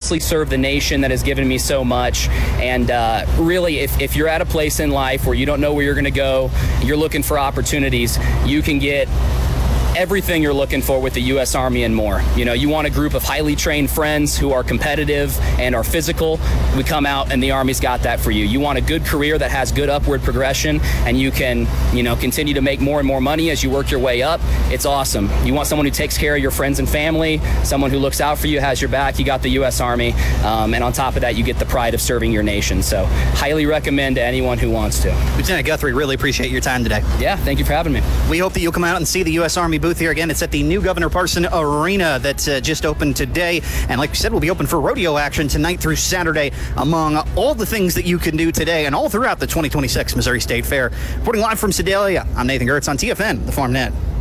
selflessly serve the nation that has given me so much. And really, if you're at a place in life where you don't know where you're going to go, you're looking for opportunities, you can get everything you're looking for with the U.S. Army and more. You know, you want a group of highly trained friends who are competitive and are physical. We come out and the Army's got that for you. You want a good career that has good upward progression and you can, you know, continue to make more and more money as you work your way up. It's awesome. You want someone who takes care of your friends and family, someone who looks out for you, has your back. You got the U.S. Army. And on top of that, you get the pride of serving your nation. So highly recommend to anyone who wants to. Lieutenant Guthrie, really appreciate your time today. Yeah, thank you for having me. We hope that you'll come out and see the U.S. Army booth here again. It's at the new Governor Parson Arena that's just opened today. And like we said, we'll be open for rodeo action tonight through Saturday, among all the things that you can do today and all throughout the 2026 Missouri State Fair. Reporting live from Sedalia, I'm Nathan Gertz on TFN, the Farm Net.